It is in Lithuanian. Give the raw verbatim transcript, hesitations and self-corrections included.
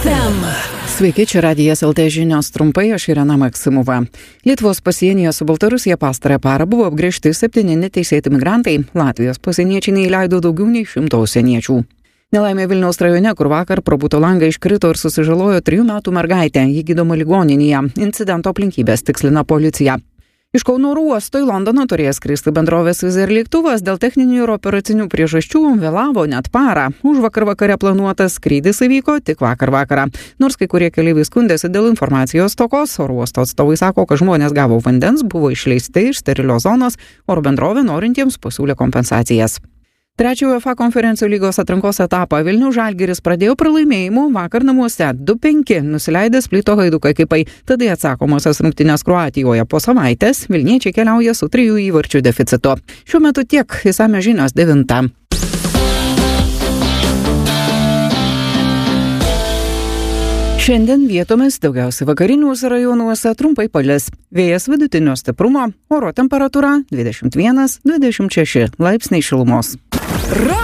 ef em. Sveiki, čia Radijas el te žinios trumpai, aš Irena Maksimova. Lietuvos pasienyje su Baltarusija pastarąją parą buvo apgręžti septyni neteisėti migrantai. Latvijos pasieniečiai neįleido daugiau nei šimto užsieniečių. Nelaimė Vilniaus rajone, kur vakar pro buto langą iškrito ir susižalojo trijų metų mergaitė, ji gydoma ligoninėje. Incidento aplinkybės tikslina policija. Iš Kauno oro uosto į Londoną turėjęs skristi bendrovės Wizz Air lėktuvas dėl techninių ir operacinių priežasčių vėlavo net parą. Užvakar vakare planuotas skrydis įvyko tik vakar vakarą. Nors kai kurie keleiviai skundėsi dėl informacijos stokos, oro uosto atstovai sako, kad žmonės gavo vandens, buvo išleisti iš sterilios zonos, oro bendrovė norintiems pasiūlė kompensacijas. Trečiojo UEFA konferencijų lygos atrankos etapą Vilniaus Žalgiris pradėjo pralaimėjimu vakar namuose du penki nusileidęs Splito Hajduk ekipai. Tada atsakomosios rungtynės Kroatijoje po savaitės vilniečiai keliauja su trijų įvarčių deficitu. Šiuo metu tiek, išsamios žinios devintą. Šiandien vietomis daugiausiai vakariniuose rajonuose trumpai palis. Vėjas vidutinio stiprumo, oro temperatūra dvidešimt vienas dvidešimt šeši laipsniai šilumos. Ra!